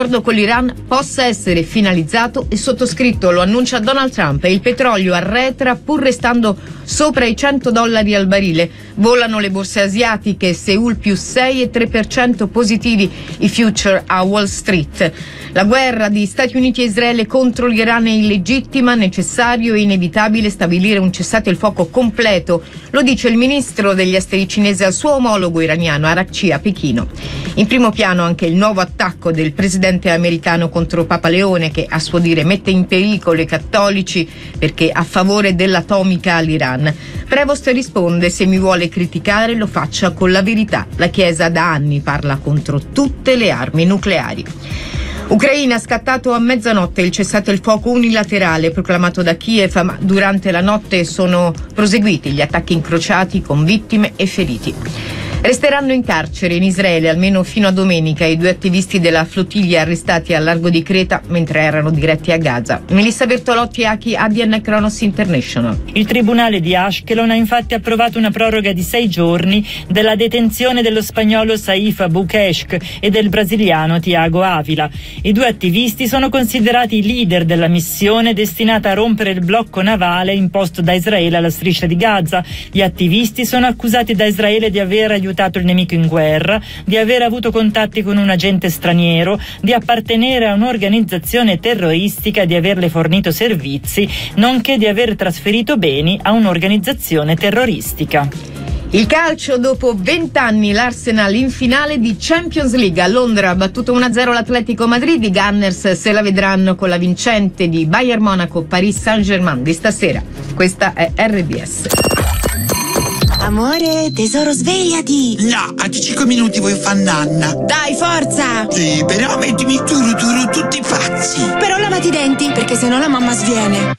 con l'Iran possa essere finalizzato e sottoscritto, lo annuncia Donald Trump, e il petrolio arretra pur restando sopra i $100 al barile. Volano le borse asiatiche, Seul più 6,3% positivi, i future a Wall Street. La guerra di Stati Uniti e Israele contro l'Iran è illegittima, necessario e inevitabile stabilire un cessate il fuoco completo, lo dice il ministro degli esteri cinese al suo omologo iraniano Arakci a Pechino. In primo piano anche il nuovo attacco del presidente americano contro Papa Leone, che a suo dire mette in pericolo i cattolici perché a favore dell'atomica all'Iran. Prevost risponde: se mi vuole criticare lo faccia con la verità. La Chiesa da anni parla contro tutte le armi nucleari. Ucraina, scattato a mezzanotte il cessate il fuoco unilaterale proclamato da Kiev, ma durante la notte sono proseguiti gli attacchi incrociati con vittime e feriti. Resteranno in carcere in Israele almeno fino a domenica i 2 attivisti della flottiglia arrestati al largo di Creta mentre erano diretti a Gaza. Melissa Bertolotti, Aki, ADN Kronos International. Il tribunale di Ashkelon ha infatti approvato una proroga di 6 giorni della detenzione dello spagnolo Saif Abukeshk e del brasiliano Thiago Avila. I 2 attivisti sono considerati i leader della missione destinata a rompere il blocco navale imposto da Israele alla striscia di Gaza. Gli attivisti sono accusati da Israele di aver aiutato il nemico in guerra, di aver avuto contatti con un agente straniero, di appartenere a un'organizzazione terroristica, di averle fornito servizi, nonché di aver trasferito beni a un'organizzazione terroristica. Il calcio, dopo 20 anni l'Arsenal in finale di Champions League. A Londra ha battuto 1-0 l'Atletico Madrid, i Gunners se la vedranno con la vincente di Bayern Monaco Paris Saint-Germain di stasera. Questa è RDS. Amore, tesoro, svegliati! No, a 5 minuti voglio fare nanna. Dai, forza! Sì, però mettimi tutti pazzi. Però lavati i denti, perché sennò la mamma sviene.